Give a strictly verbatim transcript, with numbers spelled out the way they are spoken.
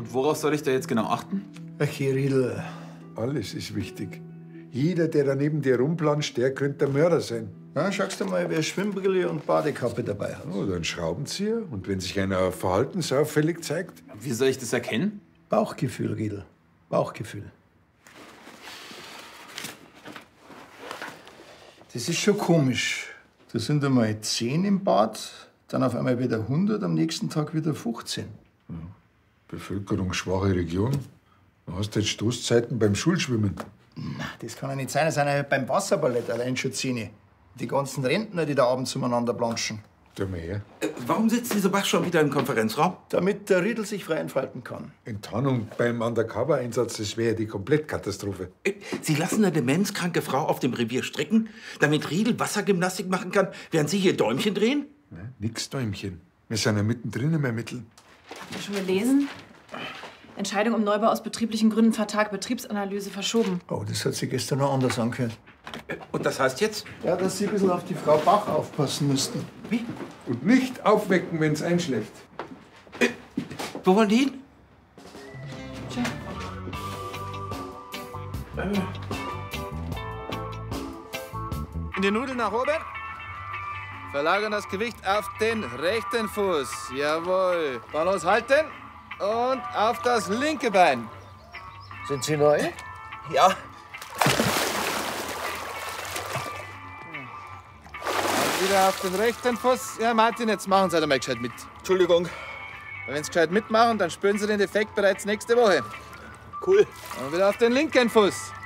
Und worauf soll ich da jetzt genau achten? Ach, Riedl, Alles ist wichtig. Jeder, der da neben dir rumplanscht, der könnte der Mörder sein. ja, schaust du mal, wer Schwimmbrille und Badekappe dabei hat. Oder ein Schraubenzieher. Und wenn sich einer verhaltensauffällig zeigt? Wie soll ich das erkennen? Bauchgefühl, Riedl. Bauchgefühl. Das ist schon komisch. Da sind einmal zehn im Bad, dann auf einmal wieder hundert, am nächsten Tag wieder fünfzehn. Bevölkerungsschwache Region. Du hast jetzt Stoßzeiten beim Schulschwimmen. Na, das kann ja nicht sein. Das sind ja beim Wasserballett allein schon zehn. Die ganzen Rentner, die da abends umeinander planschen. Da mal her. Äh, warum sitzt dieser Bach schon wieder im Konferenzraum? Damit der Riedl sich frei entfalten kann. Enttarnung beim Undercover-Einsatz, das wäre die Komplettkatastrophe. Äh, Sie lassen eine demenzkranke Frau auf dem Revier stricken, damit Riedl Wassergymnastik machen kann, während Sie hier Däumchen drehen? Ne? Nix Däumchen. Wir sind ja mittendrin im Ermitteln. Habt ihr schon gelesen? Entscheidung um Neubau aus betrieblichen Gründen vertagt, Betriebsanalyse verschoben. Oh, das hat sie gestern noch anders angehört. Äh, Und das heißt jetzt? Ja, dass Sie ein bisschen auf die Frau Bach aufpassen müssten. Wie? Und nicht aufwecken, wenn's einschläft. Äh, wo wollen die hin? Tja. Die Nudeln nach oben. Verlagern das Gewicht auf den rechten Fuß. Jawohl. Balance halten. Und auf das linke Bein. Sind Sie neu? Ja. Und wieder auf den rechten Fuß. Ja, Martin, jetzt machen Sie halt einmal gescheit mit. Entschuldigung. Wenn Sie gescheit mitmachen, dann spüren Sie den Effekt bereits nächste Woche. Cool. Und wieder auf den linken Fuß.